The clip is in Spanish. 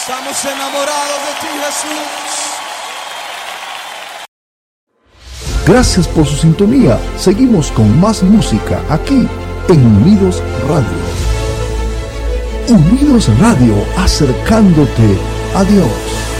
Estamos enamorados de ti, Jesús. Gracias por su sintonía. Seguimos con más música aquí en Unidos Radio. Unidos Radio, acercándote a Dios.